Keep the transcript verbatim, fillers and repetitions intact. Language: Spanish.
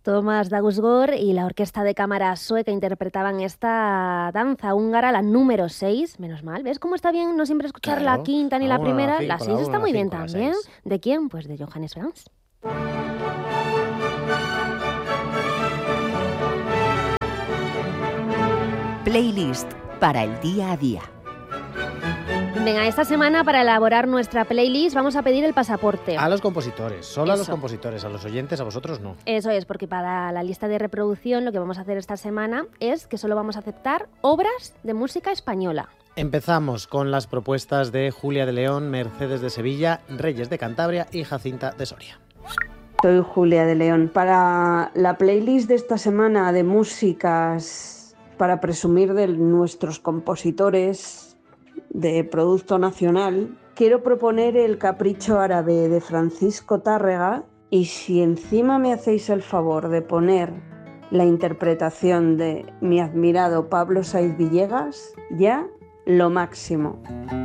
Tomás Dausgård y la Orquesta de Cámara Sueca interpretaban esta danza húngara, la número seis, menos mal. ¿Ves cómo está bien no siempre escuchar Claro, la quinta ni la la una, la primera? cinco, La la seis una, está la muy bien cinco, la también. seis. ¿De quién? Pues de Johannes Brahms. Playlist para el día a día. Venga, esta semana para elaborar nuestra playlist vamos a pedir el pasaporte. A los compositores, solo a los Eso. compositores, a los oyentes, a vosotros no. Eso es, porque para la lista de reproducción lo que vamos a hacer esta semana es que solo vamos a aceptar obras de música española. Empezamos con las propuestas de Julia de León, Mercedes de Sevilla, Reyes de Cantabria y Jacinta de Soria. Soy Julia de León. Para la playlist de esta semana de músicas para presumir de nuestros compositores de producto nacional, quiero proponer el Capricho Árabe de Francisco Tárrega, y si encima me hacéis el favor de poner la interpretación de mi admirado Pablo Saiz Villegas, ya lo máximo.